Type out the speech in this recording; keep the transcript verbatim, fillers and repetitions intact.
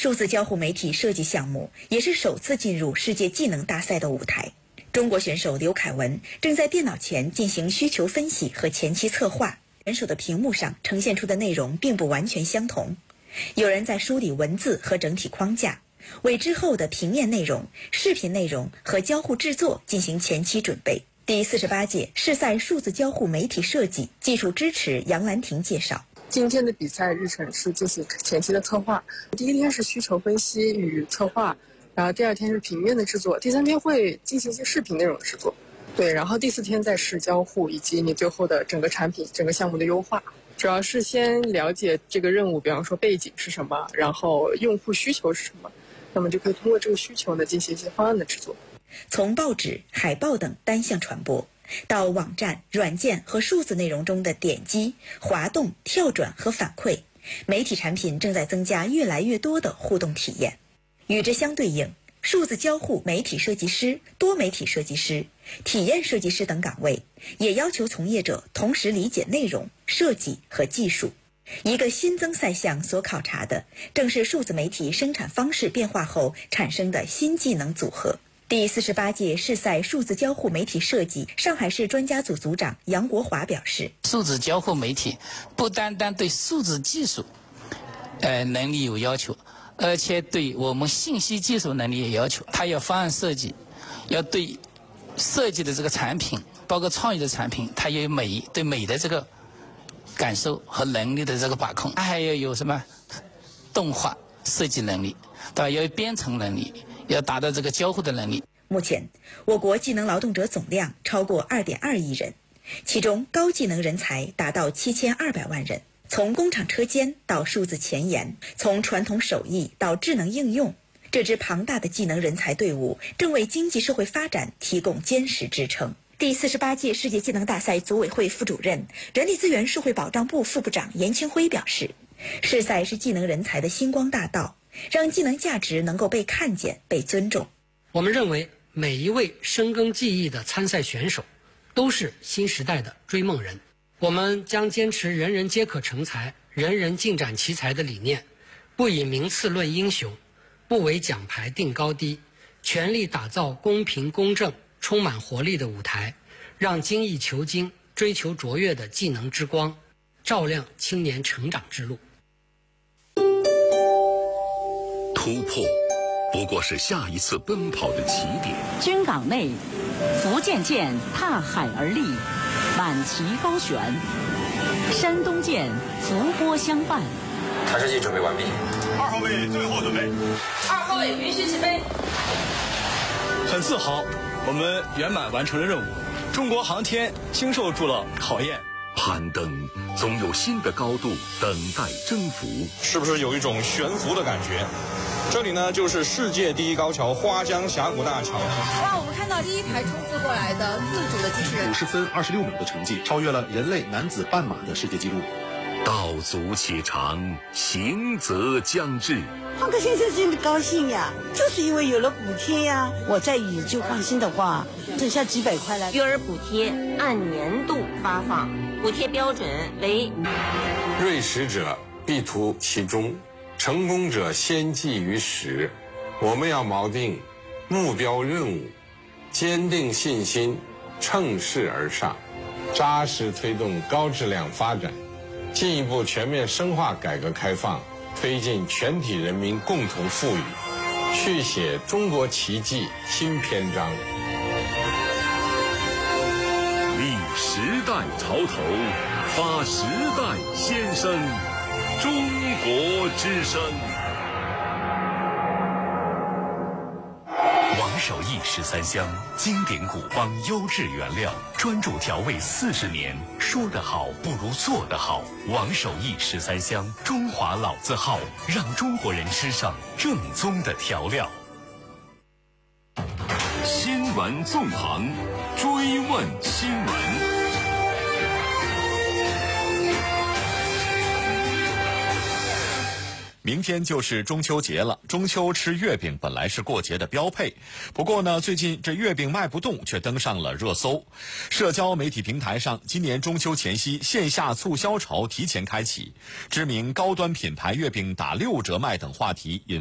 数字交互媒体设计项目也是首次进入世界技能大赛的舞台。中国选手刘凯文正在电脑前进行需求分析和前期策划，选手的屏幕上呈现出的内容并不完全相同。有人在梳理文字和整体框架，为之后的平面内容、视频内容和交互制作进行前期准备。第四十八届世赛数字交互媒体设计技术支持杨兰婷介绍， 今天的比赛日程是进行前期的策划，第一天是需求分析与策划，然后第二天是平面的制作，第三天会进行一些视频内容的制作，对，然后第四天再是交互以及你最后的整个产品、整个项目的优化。主要是先了解这个任务，比方说背景是什么，然后用户需求是什么，那么就可以通过这个需求呢进行一些方案的制作。 从报纸、海报等单向传播，到网站、软件和数字内容中的点击、滑动、跳转和反馈，媒体产品正在增加越来越多的互动体验。与之相对应，数字交互媒体设计师、多媒体设计师、体验设计师等岗位也要求从业者同时理解内容、设计和技术。一个新增赛项所考察的正是数字媒体生产方式变化后产生的新技能组合。第四十八届世赛数字交互媒体设计上海市专家组组长杨国华表示， 数字交互媒体不单单对数字技术呃能力有要求，而且对我们信息技术能力也要求。它要方案设计，要对设计的这个产品，包括创意的产品，它也有美对美的这个感受和能力的这个把控。它还要有什么动画设计能力，对吧？要有编程能力，要达到这个交互的能力。 目前，我国技能劳动者总量超过 二点二亿人，其中高技能人才达到七千二百万人。从工厂车间到数字前沿，从传统手艺到智能应用，这支庞大的技能人才队伍正为经济社会发展提供坚实支撑。第四十八届世界技能大赛组委会副主任、人力资源社会保障部副部长严清辉表示，世赛是技能人才的星光大道，让技能价值能够被看见、被尊重。 我们认为每一位深耕技艺的参赛选手都是新时代的追梦人。我们将坚持人人皆可成才、人人尽展其才的理念，不以名次论英雄，不为奖牌定高低，全力打造公平公正、充满活力的舞台，让精益求精、追求卓越的技能之光照亮青年成长之路。 突破不过是下一次奔跑的起点。 军港内，福建舰踏海而立，满旗高悬；山东舰伏波相伴。 抬式机准备完毕。 二号位最后准备。 二号位允许起飞。 很自豪，我们圆满完成了任务。中国航天经受住了考验。 攀登总有新的高度等待征服， 是不是有一种悬浮的感觉？这里呢，就是世界第一高桥花江峡谷大桥。 哇，我们看到第一台冲刺过来的自主的机器人， 五十分二十六秒的成绩，超越了人类男子半马的世界纪录。 道阻且长，行则将至。 胖哥先生真的高兴呀，就是因为有了补贴呀。我在宇就放心的话，剩下几百块了。 育儿补贴按年度发放，补贴标准为： 锐实者必图其中，成功者先记于始。我们要锚定目标任务，坚定信心，乘势而上，扎实推动高质量发展，进一步全面深化改革开放，推进全体人民共同富裕，续写中国奇迹新篇章。 立时代潮头，发时代先声，中国之声。王守义十三香，经典古方优质原料，专注调味四十年，说得好不如做得好。王守义十三香，中华老字号，让中国人吃上正宗的调料。新闻纵横，追问新闻。 明天就是中秋节了，中秋吃月饼本来是过节的标配，不过呢，最近这月饼卖不动，却登上了热搜。社交媒体平台上，今年中秋前夕线下促销潮提前开启，知名高端品牌月饼打六折卖等话题引